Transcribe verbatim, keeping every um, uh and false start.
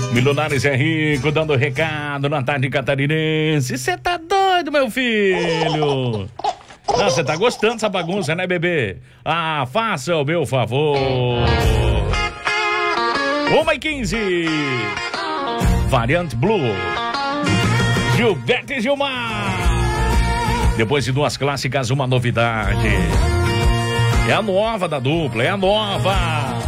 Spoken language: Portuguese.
Milionários é rico, dando recado na tarde catarinense. Você tá doido, meu filho? Ah, você tá gostando dessa bagunça, né, bebê? Ah, faça o meu favor. Uma e quinze. Variante Blue. Gilberto e Gilmar. Depois de duas clássicas, uma novidade. É a nova da dupla, é a nova.